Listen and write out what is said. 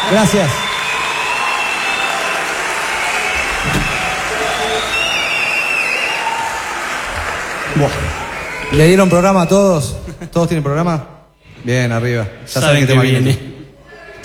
Gracias. Buah. ¿Le dieron programa a todos? ¿Todos tienen programa? Bien, arriba. Ya saben qué tema viene.